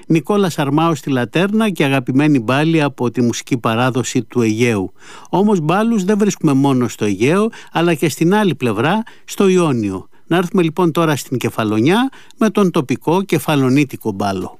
Νικόλας Αρμάος στη Λατέρνα και αγαπημένη μπάλη από τη μουσική παράδοση του Αιγαίου. Όμως μπάλους δεν βρίσκουμε μόνο στο Αιγαίο, αλλά και στην άλλη πλευρά, στο Ιόνιο. Να έρθουμε λοιπόν τώρα στην Κεφαλονιά με τον τοπικό κεφαλονίτικο μπάλο.